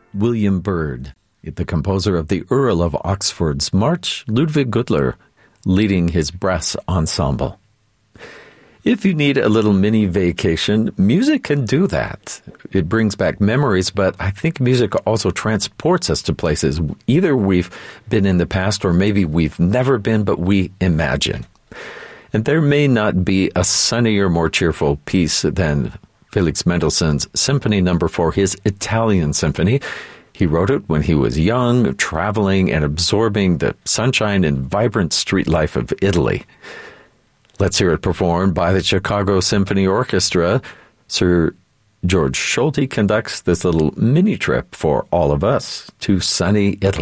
William Byrd, the composer of the Earl of Oxford's March, Ludwig Gudler, leading his brass ensemble. If you need a little mini vacation, music can do that. It brings back memories, but I think music also transports us to places either we've been in the past or maybe we've never been, but we imagine. And there may not be a sunnier, more cheerful piece than Felix Mendelssohn's Symphony No. 4, his Italian symphony. He wrote it when he was young, traveling and absorbing the sunshine and vibrant street life of Italy. Let's hear it performed by the Chicago Symphony Orchestra. Sir George Solti conducts this little mini trip for all of us to sunny Italy.